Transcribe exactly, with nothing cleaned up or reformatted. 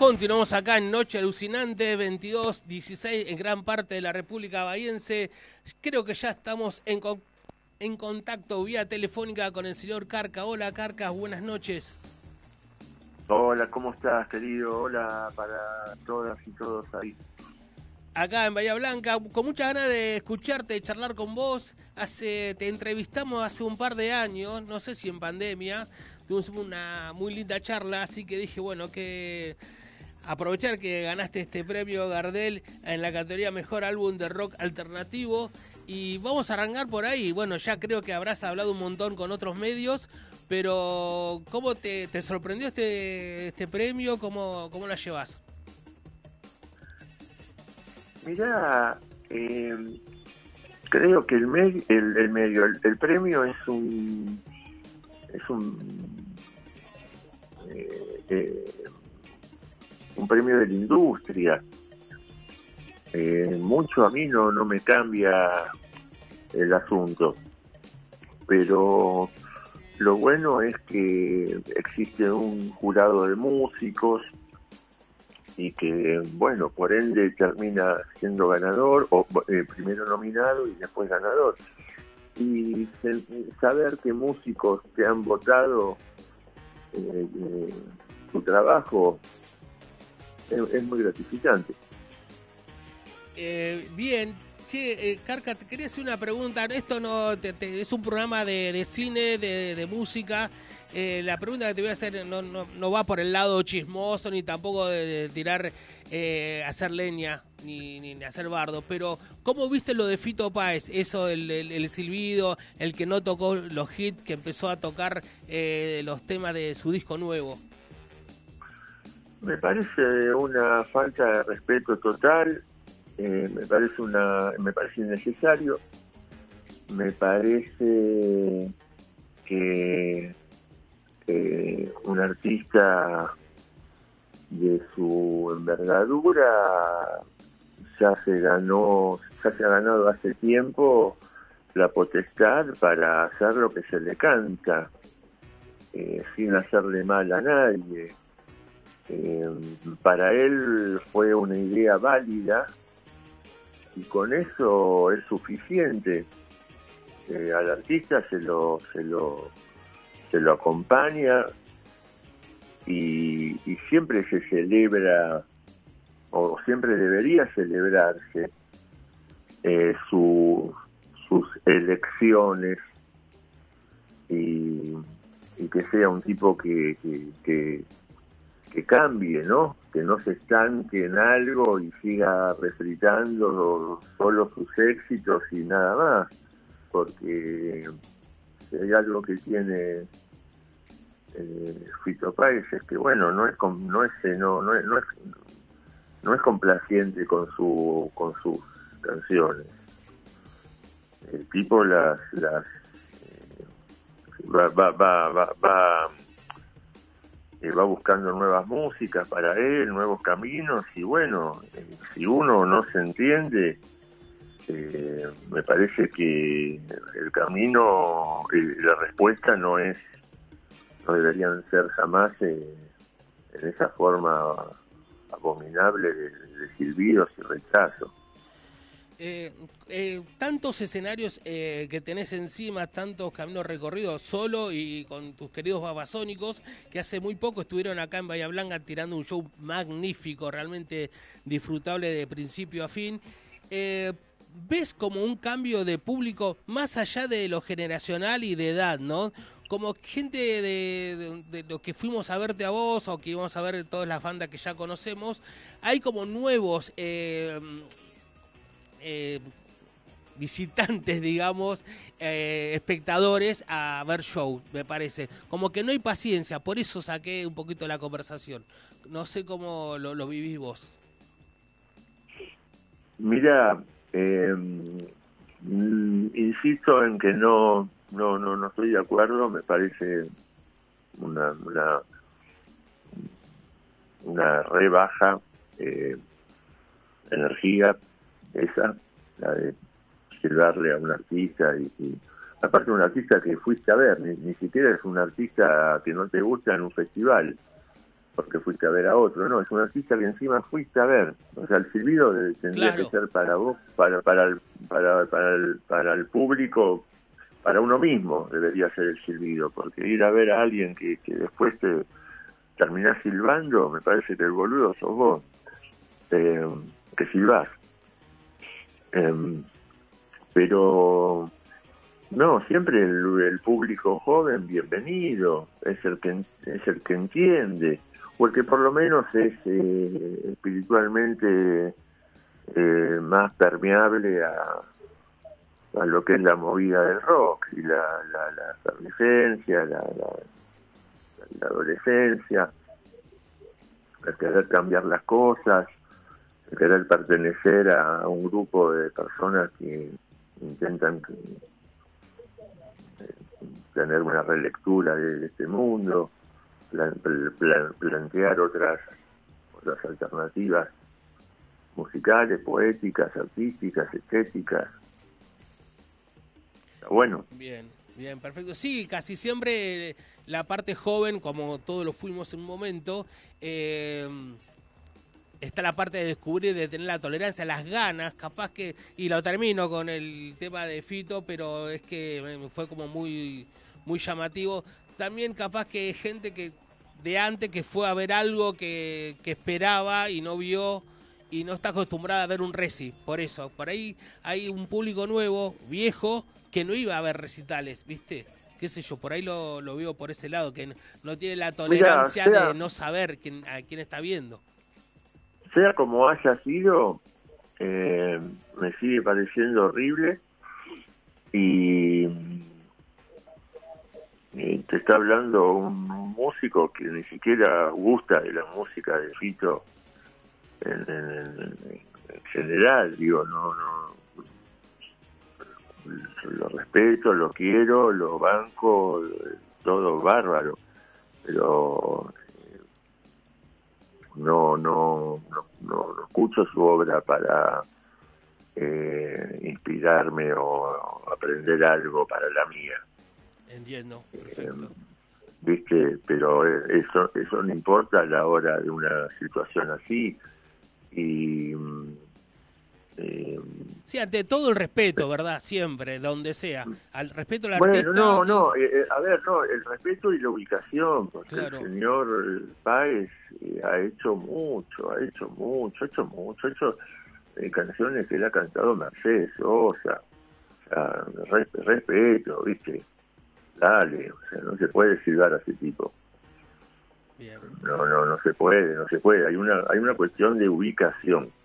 Continuamos acá en Noche Alucinante, veintidós dieciséis, en gran parte de la República Bahiense. Creo que ya estamos en, con, en contacto vía telefónica con el señor Carca. Hola, Carca, buenas noches. Hola, ¿cómo estás, querido? Hola para todas y todos ahí. Acá en Bahía Blanca, con muchas ganas de escucharte, de charlar con vos. Hace, te entrevistamos hace un par de años, no sé si en pandemia. Tuvimos una muy linda charla, así que dije, bueno, que aprovechar que ganaste este premio Gardel en la categoría Mejor Álbum de Rock Alternativo. Y vamos a arrancar por ahí. Bueno, ya creo que habrás hablado un montón con otros medios, pero ¿cómo te, te sorprendió este, este premio? ¿Cómo, cómo la llevas? Mirá, eh, creo que el, me el, el medio, el, el premio es un es un eh, eh, un premio de la industria. Eh, mucho a mí no, no me cambia el asunto, pero lo bueno es que existe un jurado de músicos y que, bueno, por ende termina siendo ganador, o eh, primero nominado y después ganador. Y se, saber que músicos que han votado eh, eh, su trabajo es, es muy gratificante. Eh, bien, che, eh, Carca, te quería hacer una pregunta. Esto no te, te, es un programa de, de cine, de, de música. Eh, la pregunta que te voy a hacer no, no, no va por el lado chismoso, ni tampoco de, de tirar, eh, hacer leña, ni, ni, ni hacer bardo. Pero, ¿cómo viste lo de Fito Páez? Eso, el, el, el silbido, el que no tocó los hits, que empezó a tocar eh, los temas de su disco nuevo. Me parece una falta de respeto total. Eh, me parece una, me parece innecesario. Me parece que eh, un artista de su envergadura ya se ganó, ya se ha ganado hace tiempo la potestad para hacer lo que se le canta, eh, sin hacerle mal a nadie. Eh, para él fue una idea válida y con eso es suficiente. Eh, al artista se lo se lo se lo acompaña y, y siempre se celebra, o siempre debería celebrarse eh, su, sus elecciones y, y que sea un tipo que, que, que que cambie, ¿no? Que no se estanque en algo y siga refritando solo sus éxitos y nada más, porque si hay algo que tiene eh, Fito Páez es que, bueno, no es no es no no es, no es, no es complaciente con su con sus canciones. El tipo las las eh, va va va va, va Eh, va buscando nuevas músicas para él, nuevos caminos, y bueno, eh, si uno no se entiende, eh, me parece que el camino, eh, la respuesta no es, no deberían ser jamás eh, en esa forma abominable de, de silbidos y rechazo. Eh, eh, tantos escenarios eh, que tenés encima, tantos caminos recorridos solo y con tus queridos babasónicos, que hace muy poco estuvieron acá en Bahía Blanca tirando un show magnífico, realmente disfrutable de principio a fin. Eh, ¿Ves como un cambio de público más allá de lo generacional y de edad, ¿no? Como gente de, de, de lo que fuimos a verte a vos o que íbamos a ver todas las bandas que ya conocemos, hay como nuevos... Eh, Eh, visitantes, digamos, eh, espectadores a ver show, me parece. Como que no hay paciencia, por eso saqué un poquito la conversación. No sé cómo lo, lo vivís vos. Mira, eh, insisto en que no, no, no, no estoy de acuerdo. Me parece una, una, una re baja eh, energía esa, la de silbarle a un artista y, y aparte un artista que fuiste a ver, ni, ni siquiera es un artista que no te gusta en un festival, porque fuiste a ver a otro, no, es un artista que encima fuiste a ver. O sea, el silbido de- tendría Claro. que ser para vos, para para el, para, para el, para el público, para uno mismo debería ser el silbido, porque ir a ver a alguien que, que después te terminás silbando, me parece que el boludo sos vos, eh, que silbás. Eh, pero no, siempre el, el público joven, bienvenido, es el que es el que entiende, o el que por lo menos es eh, espiritualmente eh, más permeable a, a lo que es la movida del rock y la, la, la efervescencia, la, la, la adolescencia, el querer cambiar las cosas, el querer pertenecer a un grupo de personas que intentan tener una relectura de, de este mundo, plan, plan, plantear otras otras alternativas musicales, poéticas, artísticas, estéticas. Bueno. Bien, bien, perfecto. Sí, casi siempre la parte joven, como todos lo fuimos en un momento, eh, está la parte de descubrir, de tener la tolerancia, las ganas, capaz que, y lo termino con el tema de Fito, pero es que me fue como muy, muy llamativo. También capaz que hay gente que de antes que fue a ver algo que, que esperaba y no vio y no está acostumbrada a ver un reci, por eso, por ahí hay un público nuevo, viejo, que no iba a ver recitales, ¿viste? Qué sé yo, por ahí lo, lo veo por ese lado, que no, no tiene la Mira, tolerancia sea, de no saber quién, a quién está viendo. sea como haya sido, eh, me sigue pareciendo horrible y, y te está hablando un músico que ni siquiera gusta de la música de Fito en, en, en general, digo, no, no, lo respeto, lo quiero, lo banco, todo bárbaro, pero no, no, no, no, no escucho su obra para eh, inspirarme o aprender algo para la mía. Entiendo, perfecto. Eh, ¿Viste? Pero eso, eso no importa a la hora de una situación así. Y eh, Sí, ante todo el respeto, ¿verdad? Siempre, donde sea. Al respeto al bueno, artista no, y... no, eh, a ver, no, el respeto y la ubicación, porque Claro. el señor Páez eh, ha hecho mucho, ha hecho mucho, ha hecho mucho, ha hecho eh, canciones que él ha cantado Mercedes Sosa, o sea, re, respeto, ¿viste? Dale, o sea, no se puede silbar a ese tipo. Bien. No, no, no se puede, no se puede. Hay una, hay una cuestión de ubicación.